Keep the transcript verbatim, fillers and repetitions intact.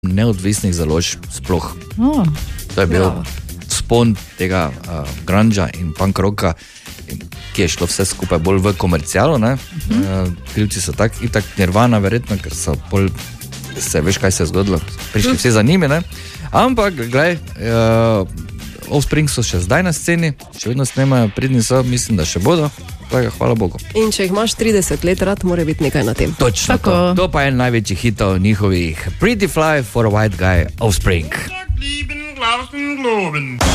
neodvisnih založb sploh. Oh, to je bil bravo. spon tega uh, grunge in punk rocka, ki je šlo vse skupaj bolj v komercialo, ne? Uh-huh. Uh, krivci so tak, itak Nirvana verjetno, ker so pol, se veš, kaj se je zgodilo, prišli vsi za njimi, ne? Ampak, gledaj, uh, Offspring so še zdaj na sceni, še vedno snemajo, pridni so, mislim, da še bodo, tako, hvala Bogu. In če jih imaš trideset let, rad mora biti nekaj na tem. Točno to. To pa je en največji hitov njihovih Pretty Fly for a White Guy, Offspring.